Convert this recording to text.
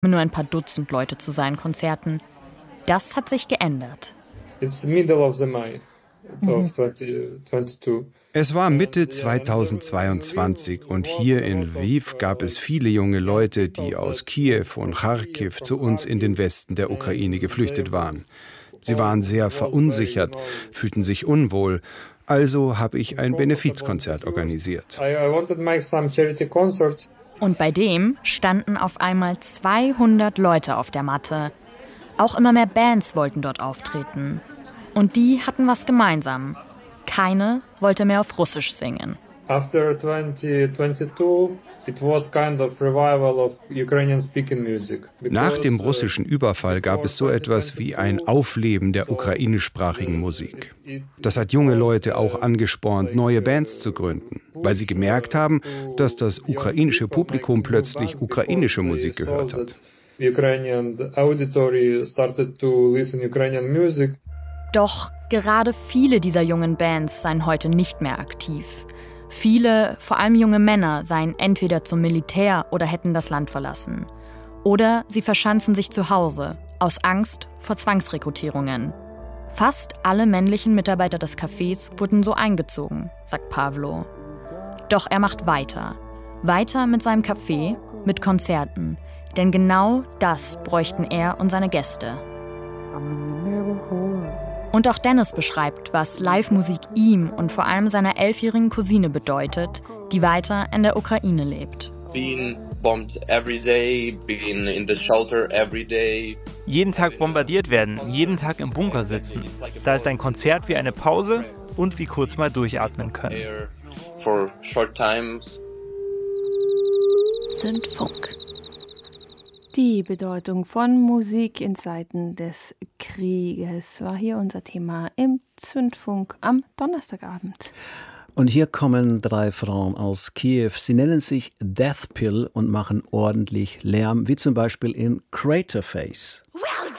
Nur ein paar Dutzend Leute zu seinen Konzerten. Das hat sich geändert. It's middle of the May of 2022. Es war Mitte 2022 und hier in Lviv gab es viele junge Leute, die aus Kiew und Charkiw zu uns in den Westen der Ukraine geflüchtet waren. Sie waren sehr verunsichert, fühlten sich unwohl. Also habe ich ein Benefizkonzert organisiert. Und bei dem standen auf einmal 200 Leute auf der Matte. Auch immer mehr Bands wollten dort auftreten. Und die hatten was gemeinsam. Keine wollte mehr auf Russisch singen. After 2022, it was kind of revival of Ukrainian-speaking music. Nach dem russischen Überfall gab es so etwas wie ein Aufleben der ukrainischsprachigen Musik. Das hat junge Leute auch angespornt, neue Bands zu gründen, weil sie gemerkt haben, dass das ukrainische Publikum plötzlich ukrainische Musik gehört hat. Ukrainian auditory started to listen Ukrainian music. Doch gerade viele dieser jungen Bands seien heute nicht mehr aktiv. Viele, vor allem junge Männer, seien entweder zum Militär oder hätten das Land verlassen. Oder sie verschanzen sich zu Hause, aus Angst vor Zwangsrekrutierungen. Fast alle männlichen Mitarbeiter des Cafés wurden so eingezogen, sagt Pawlo. Doch er macht weiter. Weiter mit seinem Café, mit Konzerten. Denn genau das bräuchten er und seine Gäste. Und auch Dennis beschreibt, was Live-Musik ihm und vor allem seiner 11-jährigen Cousine bedeutet, die weiter in der Ukraine lebt. Jeden Tag bombardiert werden, jeden Tag im Bunker sitzen. Da ist ein Konzert wie eine Pause und wie kurz mal durchatmen können. Zündfunk. Die Bedeutung von Musik in Zeiten des Krieges war hier unser Thema im Zündfunk am Donnerstagabend. Und hier kommen 3 Frauen aus Kiew. Sie nennen sich Death Pill und machen ordentlich Lärm, wie zum Beispiel in Craterface.